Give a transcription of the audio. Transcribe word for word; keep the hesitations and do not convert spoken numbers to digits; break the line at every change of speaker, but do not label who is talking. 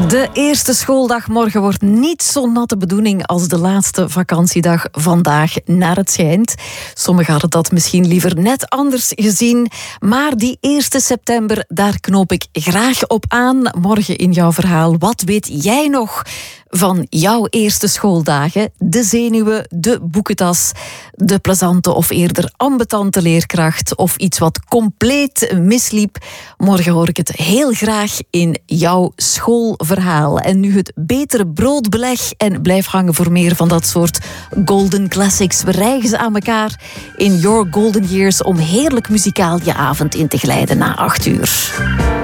De eerste schooldag morgen wordt niet zo'n natte bedoeling als de laatste vakantiedag vandaag, naar het schijnt. Sommigen hadden dat misschien liever net anders gezien. Maar die eerste september, daar knoop ik graag op aan. Morgen in jouw verhaal, wat weet jij nog van jouw eerste schooldagen? De zenuwen, de boekentas, de plezante of eerder ambetante leerkracht of iets wat compleet misliep. Morgen hoor ik het heel graag in jouw schoolverhaal. En nu het betere broodbeleg en blijf hangen voor meer van dat soort golden classics. We rijgen ze aan elkaar in Your Golden Years om heerlijk muzikaal je avond in te glijden na acht uur.